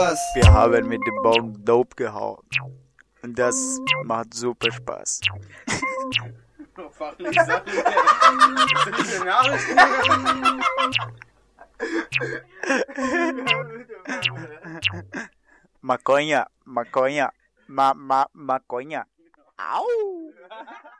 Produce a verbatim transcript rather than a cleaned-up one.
Wir haben mit dem Baum Dope gehauen. Und das macht super Spaß. Fachlich Sachen. Das sind nicht Nachrichten. Maconha, maconha, ma, ma, maconha. Au!